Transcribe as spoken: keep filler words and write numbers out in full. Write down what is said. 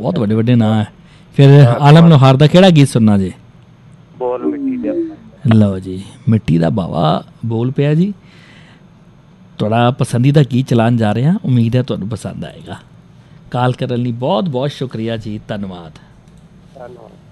ਬਹੁਤ ਵੱਡੇ ਵੱਡੇ ਨਾਂ ਹੈ। ਫਿਰ ਆਲਮ ਲੋਹਾਰ ਦਾ ਕਿਹੜਾ ਗੀਤ ਸੁਣਨਾ ਜੀ? ਬੋਲ ਮਿੱਟੀ ਦੇ। ਲਓ ਜੀ, ਮਿੱਟੀ ਦਾ ਬਾਵਾ ਬੋਲ ਪਿਆ ਜੀ। ਤੁਹਾਡਾ ਪਸੰਦੀਦਾ ਗੀਤ ਚਲਾਉਣ ਜਾ ਰਹੇ ਹਾਂ, ਉਮੀਦ ਹੈ ਤੁਹਾਨੂੰ ਪਸੰਦ ਆਏਗਾ। ਕਾਲ ਕਰਨ ਲਈ ਬਹੁਤ ਬਹੁਤ ਸ਼ੁਕਰੀਆ ਜੀ, ਧੰਨਵਾਦ। ਧੰਨਵਾਦ।